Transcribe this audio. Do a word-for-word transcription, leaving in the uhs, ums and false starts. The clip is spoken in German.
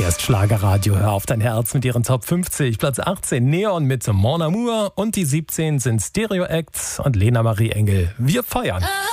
Hier ist Schlagerradio, hör auf dein Herz mit ihren Top fünfzig. Platz achtzehn Neon mit Mon Amour und die siebzehn sind Stereo Acts und Lena Marie Engel. Wir feiern.